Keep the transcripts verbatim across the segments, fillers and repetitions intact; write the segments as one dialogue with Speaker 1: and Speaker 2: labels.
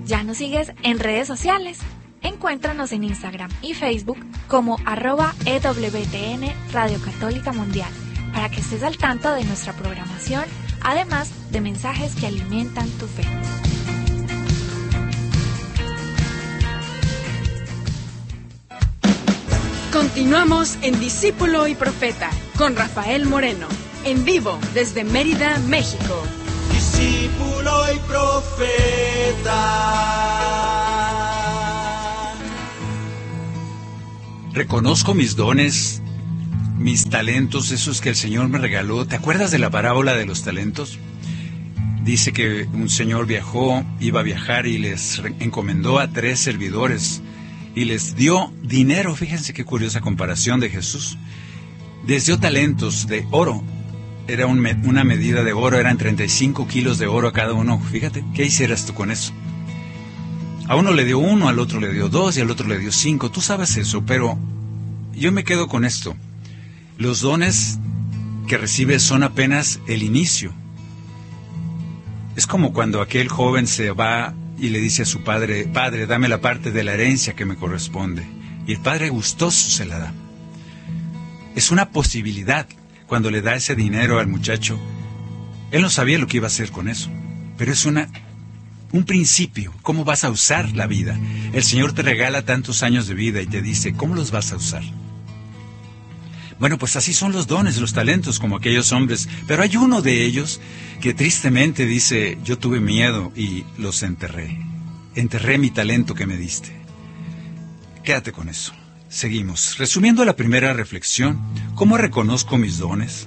Speaker 1: ¿Ya nos sigues en redes sociales? Encuéntranos en Instagram y Facebook como arroba E W T N Radio Católica Mundial para que estés al tanto de nuestra programación, además de mensajes que alimentan tu fe.
Speaker 2: Continuamos en Discípulo y Profeta con Rafael Moreno, en vivo desde Mérida, México.
Speaker 3: Discípulo y Profeta.
Speaker 4: Reconozco mis dones, mis talentos, esos que el Señor me regaló. ¿Te acuerdas de la parábola de los talentos? Dice que un señor viajó, iba a viajar y les encomendó a tres servidores y les dio dinero. Fíjense qué curiosa comparación de Jesús. Les dio talentos de oro. Era un me- una medida de oro, eran treinta y cinco kilos de oro a cada uno. Fíjate, ¿qué hicieras tú con eso? A uno le dio uno, al otro le dio dos y al otro le dio cinco. Tú sabes eso, pero yo me quedo con esto. Los dones que recibes son apenas el inicio. Es como cuando aquel joven se va y le dice a su padre: Padre, dame la parte de la herencia que me corresponde. Y el padre gustoso se la da. Es una posibilidad. Cuando le da ese dinero al muchacho, él no sabía lo que iba a hacer con eso. Pero es una, un principio. ¿Cómo vas a usar la vida? El Señor te regala tantos años de vida y te dice, ¿cómo los vas a usar? Bueno, pues así son los dones, los talentos, como aquellos hombres. Pero hay uno de ellos que tristemente dice, yo tuve miedo y los enterré. Enterré mi talento que me diste. Quédate con eso. Seguimos. Resumiendo la primera reflexión, ¿cómo reconozco mis dones?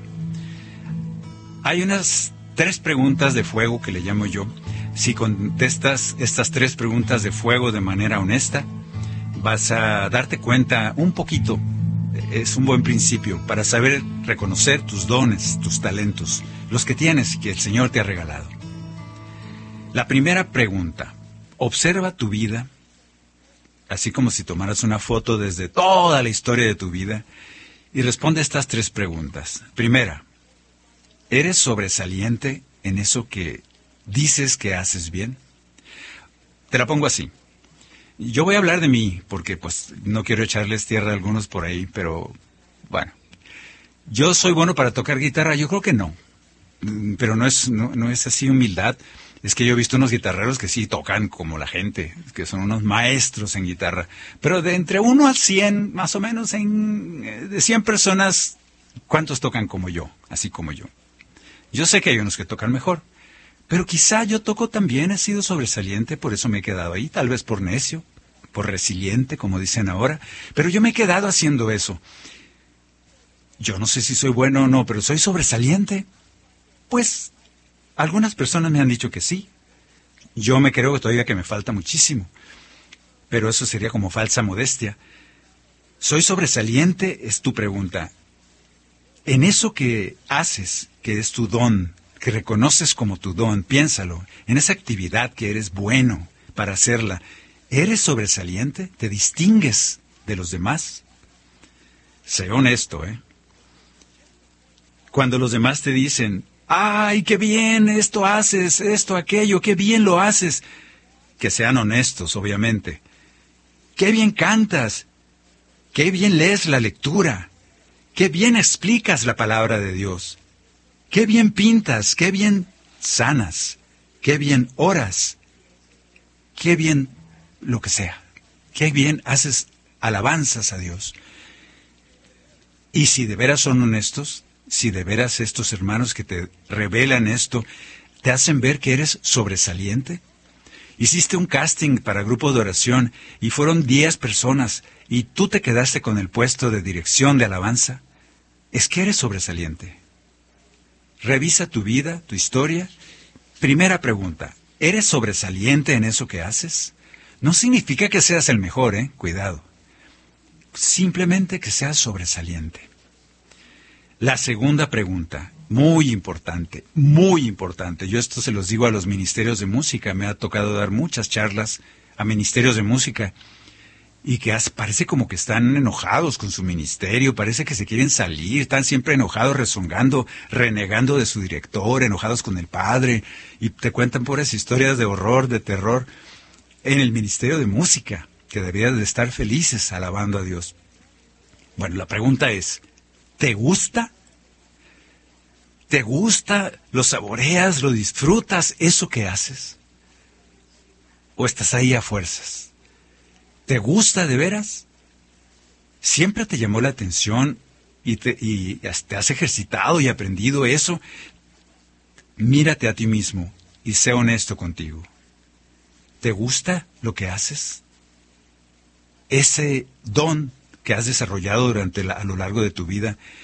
Speaker 4: Hay unas tres preguntas de fuego que le llamo yo. Si contestas estas tres preguntas de fuego de manera honesta, vas a darte cuenta un poquito. Es un buen principio para saber reconocer tus dones, tus talentos, los que tienes y que el Señor te ha regalado. La primera pregunta: observa tu vida, así como si tomaras una foto desde toda la historia de tu vida, y responde estas tres preguntas. Primera, ¿eres sobresaliente en eso que dices que haces bien? Te la pongo así. Yo voy a hablar de mí, porque pues no quiero echarles tierra a algunos por ahí, pero bueno. ¿Yo soy bueno para tocar guitarra? Yo creo que no. Pero no es, no, no es así humildad. Es que yo he visto unos guitarreros que sí tocan como la gente, que son unos maestros en guitarra. Pero de entre uno a cien, más o menos, en, de cien personas, ¿cuántos tocan como yo? Así como yo. Yo sé que hay unos que tocan mejor. Pero quizá yo toco también, he sido sobresaliente, por eso me he quedado ahí, tal vez por necio, por resiliente, como dicen ahora, pero yo me he quedado haciendo eso. Yo no sé si soy bueno o no, pero ¿soy sobresaliente? Pues algunas personas me han dicho que sí. Yo me creo que todavía que me falta muchísimo, pero eso sería como falsa modestia. ¿Soy sobresaliente? Es tu pregunta. En eso que haces, que es tu don, que reconoces como tu don, piénsalo, en esa actividad que eres bueno para hacerla, ¿eres sobresaliente? ¿Te distingues de los demás? Sé honesto, ¿eh? Cuando los demás te dicen, ¡ay, qué bien esto haces, esto, aquello, qué bien lo haces! Que sean honestos, obviamente. ¡Qué bien cantas! ¡Qué bien lees la lectura! ¡Qué bien explicas la palabra de Dios! ¡Qué bien pintas! ¡Qué bien sanas! ¡Qué bien oras! ¡Qué bien lo que sea! ¡Qué bien haces alabanzas a Dios! Y si de veras son honestos, si de veras estos hermanos que te revelan esto, te hacen ver que eres sobresaliente. Hiciste un casting para grupo de oración y fueron diez personas y tú te quedaste con el puesto de dirección de alabanza, es que eres sobresaliente. Revisa tu vida, tu historia. Primera pregunta, ¿eres sobresaliente en eso que haces? No significa que seas el mejor, ¿eh? Cuidado. Simplemente que seas sobresaliente. La segunda pregunta, muy importante, muy importante. Yo esto se los digo a los ministerios de música. Me ha tocado dar muchas charlas a ministerios de música. Y que parece como que están enojados con su ministerio, parece que se quieren salir, están siempre enojados, rezongando, renegando de su director, enojados con el padre, y te cuentan puras historias de horror, de terror. en el ministerio de música, que deberías de estar felices alabando a Dios. Bueno, la pregunta es, ¿te gusta? ¿Te gusta? ¿Lo saboreas? ¿Lo disfrutas eso que haces? ¿O estás ahí a fuerzas? ¿Te gusta de veras? ¿Siempre te llamó la atención y te, y te has ejercitado y aprendido eso? Mírate a ti mismo y sé honesto contigo. ¿Te gusta lo que haces? Ese don que has desarrollado durante la, a lo largo de tu vida,